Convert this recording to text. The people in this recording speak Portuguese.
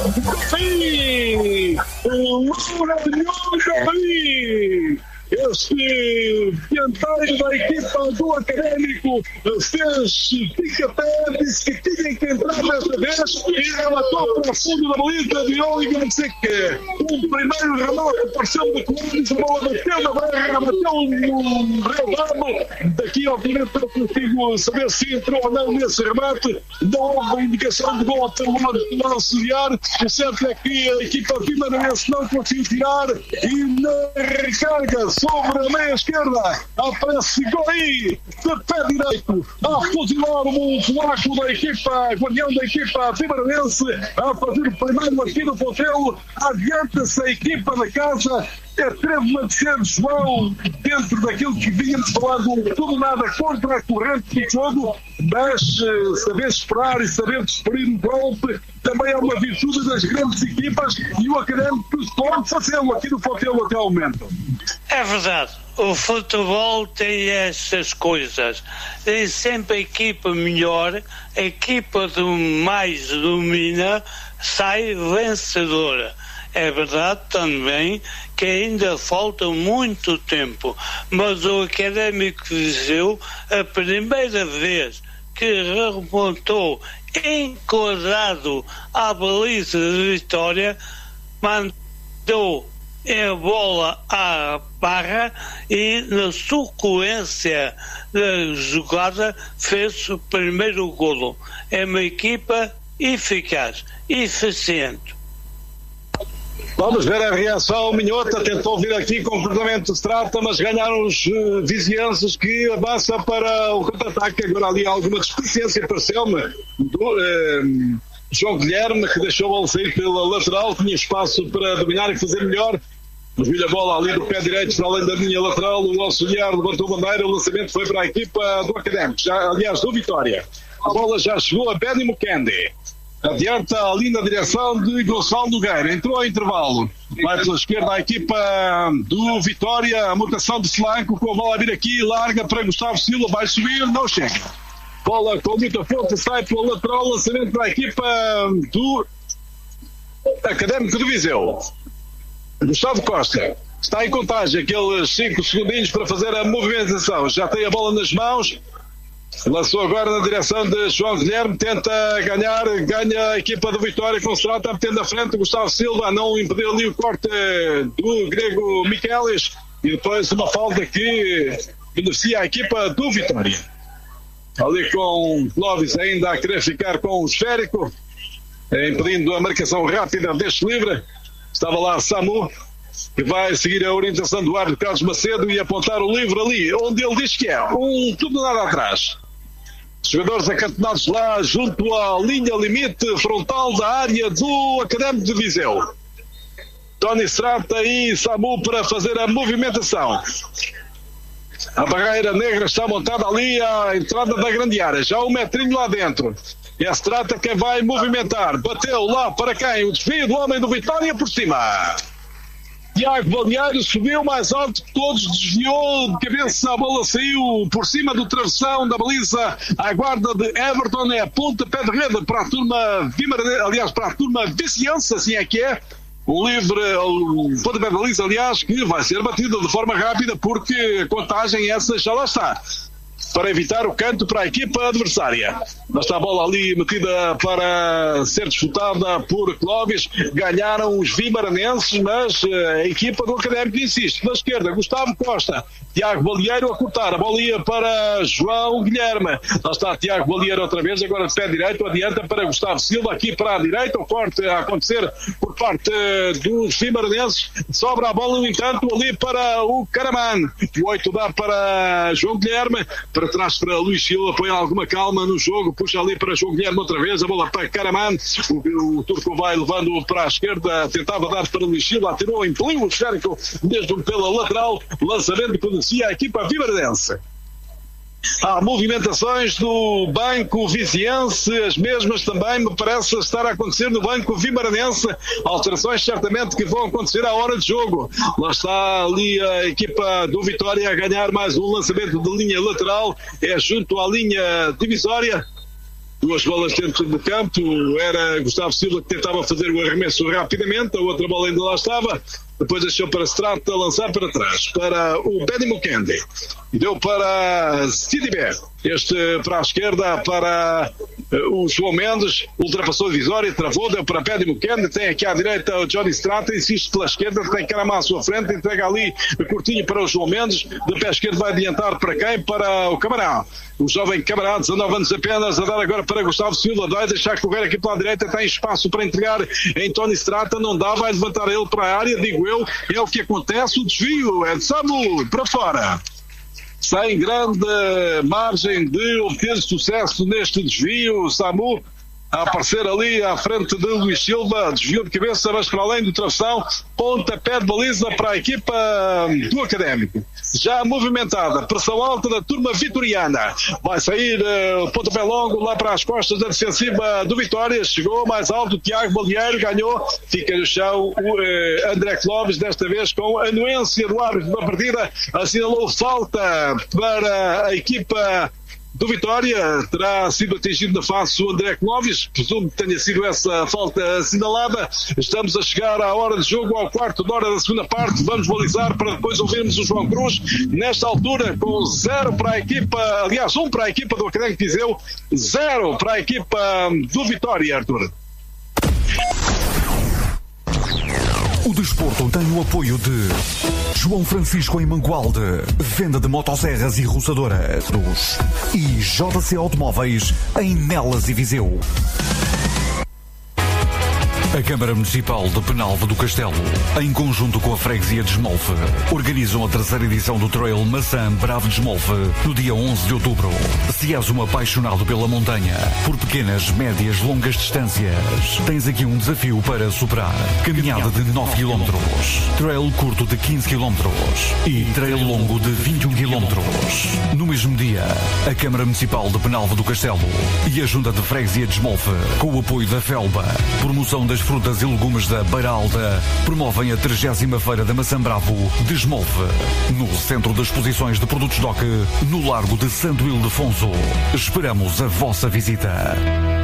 Sim! Este dianteiro da equipa do Académico fica pé, disse que tinha que entrar desta vez e rematou para o fundo da baliza de Oliver Seque. O primeiro remate apareceu de Clóvis, a bola bateu na barra, bateu no relvado. Daqui, obviamente, não consigo saber se entrou ou não nesse remate. Não houve indicação de gol até o lado do auxiliar. O certo é que a equipa vimaranense não conseguiu tirar e na recarga sobre a meia esquerda aparece Goi de pé direito a fuzilar o polaco da equipa, guardião da equipa vimaranense, a fazer o primeiro aqui no Fontelo. Adianta-se a equipa da casa. Teve-me a dizer, João, dentro daquilo que vínhamos falando, tudo nada contra a corrente do jogo, mas saber esperar e saber desferir um golpe também é uma virtude das grandes equipas e o Académico pode fazê-lo aqui no Fontelo até ao momento. É verdade, o futebol tem essas coisas, tem sempre a equipa melhor, a equipa do mais domina, sai vencedora. É verdade também que ainda falta muito tempo, mas o Académico Viseu, a primeira vez que remontou enquadrado à baliza de Vitória, mandou a bola à barra e na sequência da jogada fez o primeiro golo. É uma equipa eficaz, eficiente. Vamos ver a reação. Minhota tentou vir aqui com o cruzamento de trata, mas ganharam os vizienses, que avança para o contra-ataque. Agora ali há alguma displicência, pareceu-me, do João Guilherme, que deixou a bola sair pela lateral, tinha espaço para dominar e fazer melhor. Viu a bola ali do pé direito para além da linha lateral, o auxiliar levantou a bandeira, o lançamento foi para a equipa do Académico, aliás do Vitória. A bola já chegou a Benny Mukendi. Adianta ali na direção de Gonçalo Nogueira. Entrou ao intervalo. Vai pela esquerda a equipa do Vitória. A mutação de flanco com a bola a vir aqui. Larga para Gustavo Silva. Vai subir. Não chega. Bola com muita força. Sai pela lateral. Lançamento para a equipa do Académico de Viseu. Gustavo Costa. Está em contagem. Aqueles 5 segundinhos para fazer a movimentação. Já tem a bola nas mãos. Lançou agora na direção de João Guilherme, tenta ganhar, ganha a equipa do Vitória com o Strata, metendo à frente Gustavo Silva, não impediu ali o corte do grego Michelis e depois uma falta que beneficia a equipa do Vitória. Ali com Clóvis ainda a querer ficar com o esférico, impedindo a marcação rápida deste livre. Estava lá Samu, que vai seguir a orientação do árbitro Carlos Macedo e apontar o livro ali, onde ele diz que é tudo nada atrás. Jogadores acantonados lá junto à linha limite frontal da área do Académico de Viseu. Tony Strata e Samu para fazer a movimentação. A barreira negra está montada ali à entrada da grande área, já 1 metrinho lá dentro. E a Strata quem vai movimentar. Bateu lá para quem? O desvio do homem do Vitória por cima. Tiago Balneário subiu mais alto que todos, desviou de cabeça, a bola saiu por cima do travessão da baliza à guarda de Everton. É a pontapé de rede para a turma aliás, para a turma viziense, assim é que é. O livre, o pontapé de baliza, aliás, que vai ser batido de forma rápida porque a contagem essa já lá está. Para evitar o canto para a equipa adversária. Mas está a bola ali metida para ser disputada por Clóvis. Ganharam os vimaranenses, mas a equipa do Académico insiste. Na esquerda, Gustavo Costa. Tiago Balieiro a cortar. A bola ia para João Guilherme. Lá está Tiago Balieiro outra vez, agora de pé direito. Adianta para Gustavo Silva, aqui para a direita. O corte a acontecer por parte dos vimaranenses. Sobra a bola, no entanto, ali para o Caraman. O 8 dá para João Guilherme. Para trás para Luís Silva, põe alguma calma no jogo, puxa ali para João Guilherme outra vez, a bola para Caraman, o turco vai levando para a esquerda, tentava dar para Luís Silva, atirou, impeliu o esférico mesmo pela lateral, lançamento que conhecia a equipa vimaranense. Há movimentações do Banco Viziense, as mesmas também me parece estar a acontecer no Banco Vimaranense, alterações certamente que vão acontecer à hora de jogo. Lá está ali a equipa do Vitória a ganhar mais um lançamento de linha lateral, é junto à linha divisória. duas bolas dentro do campo, era Gustavo Silva que tentava fazer o arremesso rapidamente, a outra bola ainda lá estava, depois deixou para Strata lançar para trás, para o Benny Mukendi, deu para Sidibé, este para a esquerda, para o João Mendes, ultrapassou a divisória, travou, deu para Benny Mukendi, tem aqui à direita o Johnny Strata, insiste pela esquerda, tem Caramá à sua frente, entrega ali curtinho para o João Mendes, de pé esquerdo vai adiantar para quem? Para o Camará. O jovem Camará, 19 anos apenas, a dar agora para Gustavo Silva, vai deixar correr aqui pela direita, tem espaço para entregar em Tony Strata, não dá, vai levantar ele para a área, digo eu, é o que acontece, o desvio é de Samu, para fora. Sem grande margem de obter sucesso neste desvio, Samu a aparecer ali à frente de Luís Silva, desvio de cabeça, mas para além do travessão, pontapé de baliza para a equipa do Académico. Já movimentada, pressão alta da turma vitoriana. Vai sair o pontapé longo lá para as costas da defensiva do Vitória. Chegou mais alto o Tiago Balieiro, ganhou. Fica no chão o André Clóvis, desta vez com a anuência do árbitro da partida. Assinalou falta para a equipa do Vitória, terá sido atingido na face o André Clóvis, presumo que tenha sido essa falta assinalada. Estamos a chegar à hora de jogo, ao quarto de hora da segunda parte, vamos balizar para depois ouvirmos o João Cruz, nesta altura com 0 para a equipa, aliás 1 para a equipa do Académico Viseu, 0 para a equipa do Vitória, Arthur. O desporto tem o apoio de João Francisco em Mangualde, venda de motosserras e roçadoras, e JC Automóveis em Nelas e Viseu. A Câmara Municipal de Penalva do Castelo, em conjunto com a Freguesia de Esmolfe, organizam a terceira edição do Trail Maçã Bravo de Esmolfe no dia 11 de outubro. Se és um apaixonado pela montanha, por pequenas, médias, longas distâncias, tens aqui um desafio para superar. Caminhada de 9 km, trail curto de 15 km e trail longo de 21 km. No mesmo dia, a Câmara Municipal de Penalva do Castelo e a Junta de Freguesia de Esmolfe, com o apoio da Felba, promoção das frutas e legumes da Beira Alta, promovem a 30ª Feira da Maçã Bravo de Esmolfe, no Centro de Exposições de Produtos DOC, no Largo de Santo Ildefonso. Esperamos a vossa visita.